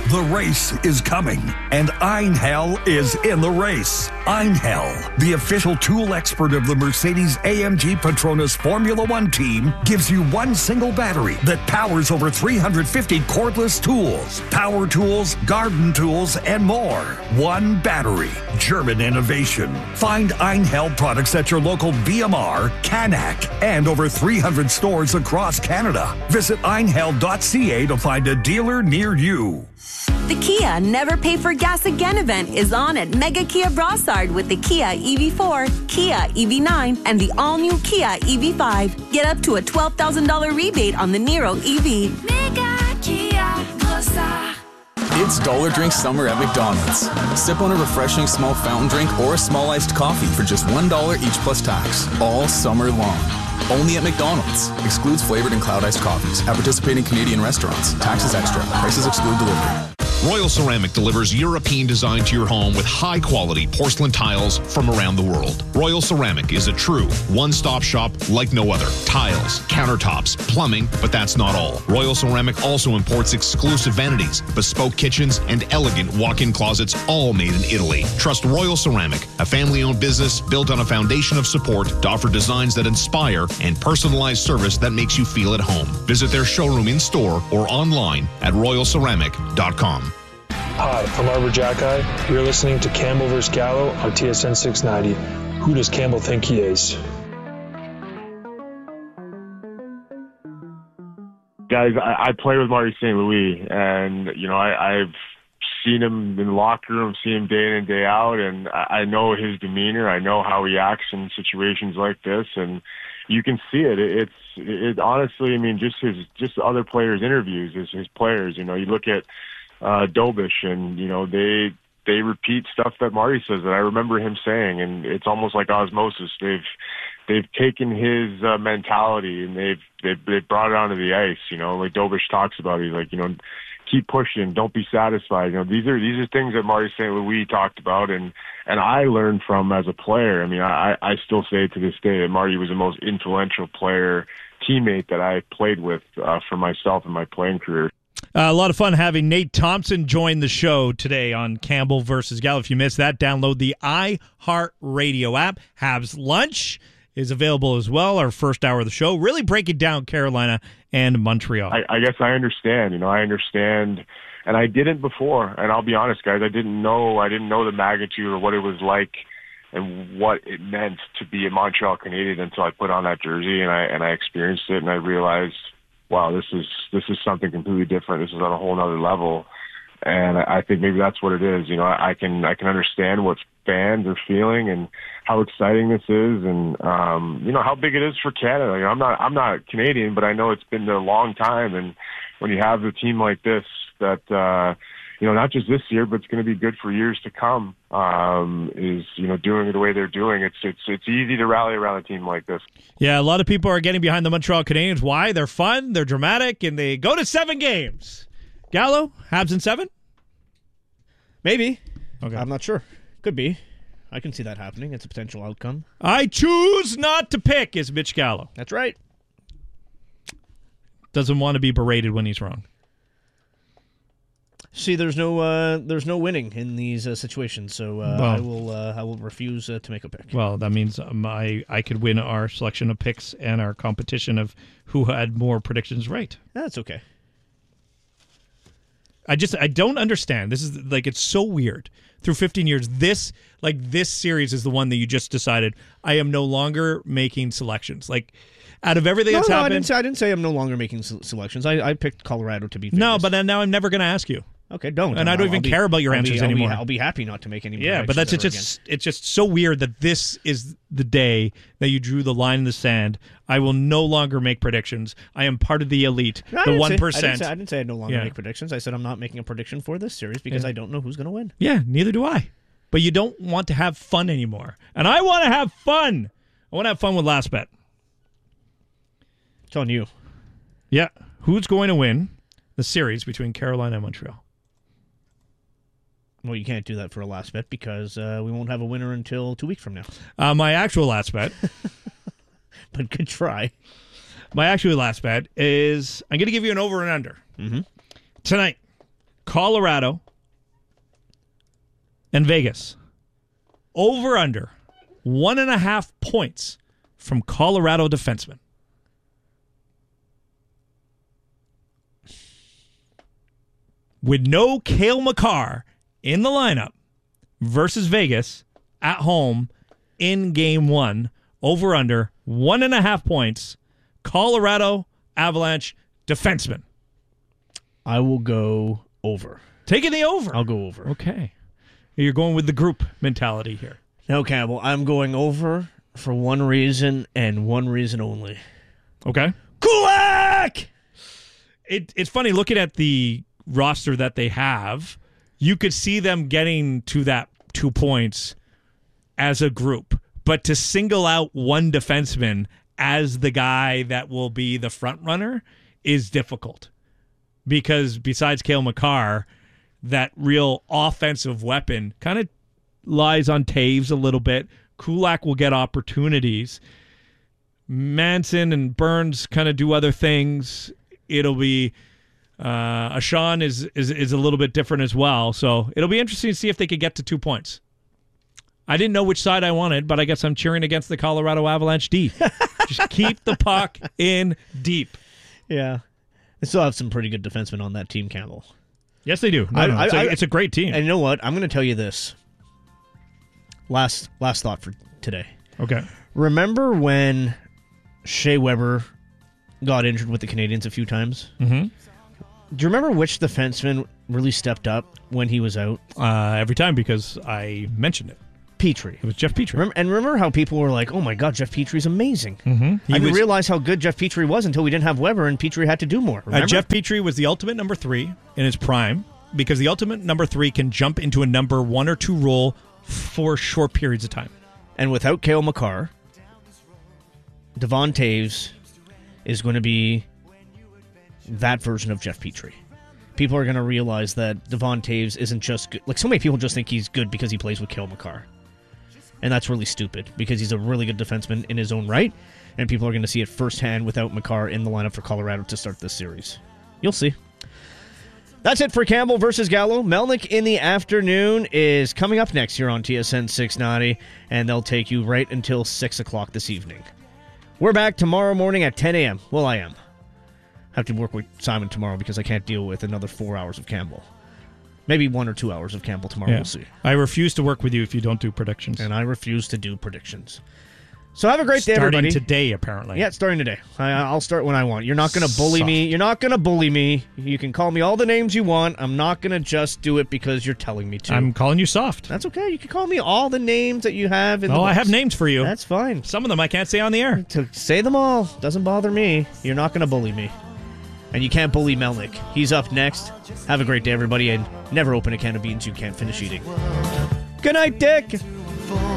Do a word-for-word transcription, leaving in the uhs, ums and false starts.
The race is coming, and Einhell is in the race. Einhell, the official tool expert of the Mercedes A M G Petronas Formula One team, gives you one single battery that powers over three hundred fifty cordless tools, power tools, garden tools, and more. One battery. German innovation. Find Einhell products at your local B M R, Canac, and over three hundred stores across Canada. Visit einhell dot c a to find a dealer near you. The Kia Never Pay for Gas Again event is on at Mega Kia Brossard with the Kia E V four, Kia E V nine, and the all-new Kia E V five. Get up to a twelve thousand dollars rebate on the Niro E V. Mega Kia Brossard. It's Dollar Drink Summer at McDonald's. Sip on a refreshing small fountain drink or a small iced coffee for just one dollar each plus tax, all summer long. Only at McDonald's. Excludes flavored and cloud iced coffees at participating Canadian restaurants. Taxes extra. Prices exclude delivery. Royal Ceramic delivers European design to your home with high-quality porcelain tiles from around the world. Royal Ceramic is a true one-stop shop like no other. Tiles, countertops, plumbing, but that's not all. Royal Ceramic also imports exclusive vanities, bespoke kitchens, and elegant walk-in closets, all made in Italy. Trust Royal Ceramic, a family-owned business built on a foundation of support to offer designs that inspire and personalized service that makes you feel at home. Visit their showroom in-store or online at royal ceramic dot com. Hi, I'm Arbor Jacki. You're listening to Campbell versus Gallo on T S N six ninety. Who does Campbell think he is? Guys, I, I play with Marty Saint Louis, and, you know, I, I've seen him in the locker room, seen him day in and day out, and I, I know his demeanor. I know how he acts in situations like this, and you can see it. it it's it, honestly, I mean, just his just other players' interviews, his, his players. You know, you look at uh, Dobish, and you know they they repeat stuff that Marty says that I remember him saying, and it's almost like osmosis. They've they've taken his uh, mentality and they've they've they've brought it onto the ice. You know, like Dobish talks about, he's like, you know, keep pushing, don't be satisfied. You know, these are these are things that Marty Saint Louis talked about, and and I learned from as a player. I mean, I I still say to this day that Marty was the most influential player, teammate that I played with uh, for myself in my playing career. Uh, a lot of fun having Nate Thompson join the show today on Campbell versus Gallo. If you missed that, download the iHeartRadio app. Habs Lunch is available as well, our first hour of the show. Really breaking down Carolina and Montreal. I, I guess I understand. You know, I understand, and I didn't before. And I'll be honest, guys, I didn't know. I didn't know the magnitude or what it was like and what it meant to be a Montreal Canadian until I put on that jersey and I and I experienced it, and I realized, wow, this is this is something completely different. This is on a whole nother level, and I think maybe that's what it is. You know, I can I can understand what fans are feeling and how exciting this is, and um, you know how big it is for Canada. You know, I'm not I'm not Canadian, but I know it's been a long time, and when you have a team like this, that uh, you know, not just this year, but it's going to be good for years to come. Um, is you know doing it the way they're doing. It's it's it's easy to rally around a team like this. Yeah, a lot of people are getting behind the Montreal Canadiens. Why? They're fun, they're dramatic, and they go to seven games. Gallo, Habs in seven? Maybe. Okay, I'm not sure. Could be. I can see that happening. It's a potential outcome. I choose not to pick is Mitch Gallo. That's right. Doesn't want to be berated when he's wrong. See, there's no uh, there's no winning in these uh, situations, so uh, well, I will uh, I will refuse uh, to make a pick. Well, that means um, I I could win our selection of picks and our competition of who had more predictions right. That's okay. I just I don't understand. This is like it's so weird. Through fifteen years, this like this series is the one that you just decided I am no longer making selections. Like out of everything no, that's no, happened, I didn't say I didn't say I'm no longer making selections. I, I picked Colorado to be famous. No, but then now I'm never going to ask you. Okay, don't. And I don't I'll, even I'll be, care about your I'll answers be, I'll anymore. Be, I'll be happy not to make any. Yeah, but that's it's just again. It's just so weird that this is the day that you drew the line in the sand. I will no longer make predictions. I am part of the elite, no, the one percent. I, I didn't say I no longer yeah. make predictions. I said I'm not making a prediction for this series because yeah. I don't know who's going to win. Yeah, neither do I. But you don't want to have fun anymore, and I want to have fun. I want to have fun with Last Bet. It's on you. Yeah, who's going to win the series between Carolina and Montreal? Well, you can't do that for a last bet because uh, we won't have a winner until two weeks from now. Uh, my actual last bet, but good try. My actual last bet is I'm going to give you an over and under mm-hmm. tonight. Colorado and Vegas. Over under one and a half points from Colorado defensemen. With no Cale Makar in the lineup versus Vegas at home in game one, over under one and a half points, Colorado Avalanche defenseman. I will go over. Taking the over. I'll go over. Okay. You're going with the group mentality here. No, Campbell, I'm going over for one reason and one reason only. Okay. Kulak! It, it's funny looking at the roster that they have, you could see them getting to that two points as a group. But to single out one defenseman as the guy that will be the front runner is difficult. Because besides Cale Makar, that real offensive weapon kind of lies on Taves a little bit. Kulak will get opportunities. Manson and Burns kind of do other things. It'll be uh, Ashawn is, is is a little bit different as well. So it'll be interesting to see if they could get to two points. I didn't know which side I wanted, but I guess I'm cheering against the Colorado Avalanche D. Just keep the puck in deep. Yeah. They still have some pretty good defensemen on that team, Campbell. Yes, they do. No, I, no, it's, I, a, it's a great team. And you know what? I'm going to tell you this. Last last thought for today. Okay. Remember when Shea Weber got injured with the Canadiens a few times? Mm-hmm. Do you remember which defenseman really stepped up when he was out? Uh, every time because I mentioned it. Petrie. It was Jeff Petrie. Remember, and remember how people were like, oh my God, Jeff Petrie's amazing. Mm-hmm. I didn't was, realize how good Jeff Petrie was until we didn't have Weber and Petrie had to do more. Uh, Jeff Petrie was the ultimate number three in his prime because the ultimate number three can jump into a number one or two role for short periods of time. And without Cale Makar, Devon Taves is going to be that version of Jeff Petrie. People are going to realize that Devon Taves isn't just good. Like, so many people just think he's good because he plays with Cale Makar. And that's really stupid because he's a really good defenseman in his own right. And people are going to see it firsthand without Makar in the lineup for Colorado to start this series. You'll see. That's it for Campbell versus Gallo. Melnick in the afternoon is coming up next here on T S N six ninety, and they'll take you right until six o'clock this evening. We're back tomorrow morning at ten a.m. Well, I am. I have to work with Simon tomorrow because I can't deal with another four hours of Campbell. Maybe one or two hours of Campbell tomorrow. Yeah. We'll see. I refuse to work with you if you don't do predictions. And I refuse to do predictions. So have a great starting day, everybody. Starting today, apparently. Yeah, it's starting today. I, I'll start when I want. You're not going to bully Soft. me. You're not going to bully me. You can call me all the names you want. I'm not going to just do it because you're telling me to. I'm calling you soft. That's okay. You can call me all the names that you have. In oh, the I have names for you. That's fine. Some of them I can't say on the air. To say them all doesn't bother me. You're not going to bully me. And you can't bully Melnick. He's up next. Have a great day, everybody, and never open a can of beans you can't finish eating. Good night, Dick.